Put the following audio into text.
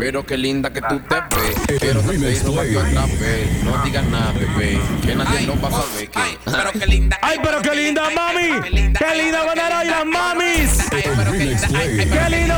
Pero qué linda que tú te ves. Quiero te pedir otra vez. No digas nada, bebé. Que nadie lo va a saber que. Pero qué linda. ¡Ay, pero qué linda, mami! ¡Qué linda van a ir las mamis! ¡Qué linda!